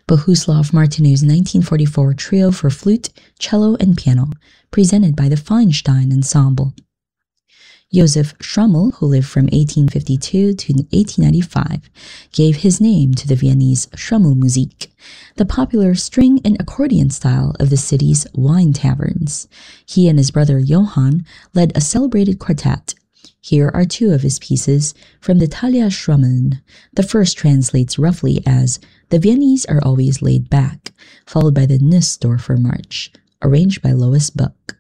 Bohuslav Martinu's 1944 Trio for Flute, Cello, and Piano, presented by the Feinstein Ensemble. Josef Schrummel, who lived from 1852 to 1895, gave his name to the Viennese Schrummel-Musik, the popular string and accordion style of the city's wine taverns. He and his brother Johann led a celebrated quartet. Here are two of his pieces from the Talia Schrummeln. The first translates roughly as "The Viennese are always laid back," followed by the Nussdorfer March, arranged by Lois Buck.